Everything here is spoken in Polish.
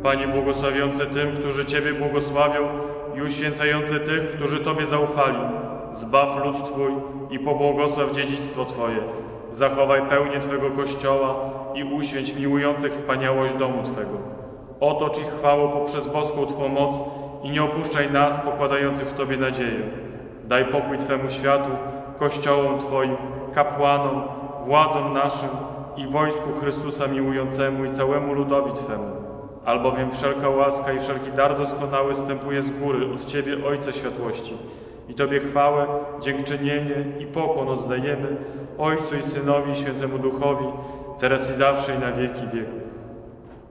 Panie błogosławiący tym, którzy Ciebie błogosławią i uświęcający tych, którzy Tobie zaufali. Zbaw lud Twój i pobłogosław dziedzictwo Twoje. Zachowaj pełnię Twego Kościoła i uświęć miłujących wspaniałość domu Twego. Otocz ich chwałą poprzez boską Twą moc i nie opuszczaj nas, pokładających w Tobie nadzieję. Daj pokój Twemu światu, kościołom Twoim, kapłanom, władzom naszym i wojsku Chrystusa miłującemu i całemu ludowi Twemu. Albowiem wszelka łaska i wszelki dar doskonały zstępuje z góry od Ciebie, Ojca Światłości. I Tobie chwałę, dziękczynienie i pokłon oddajemy, Ojcu i Synowi i Świętemu Duchowi, teraz i zawsze i na wieki wieków.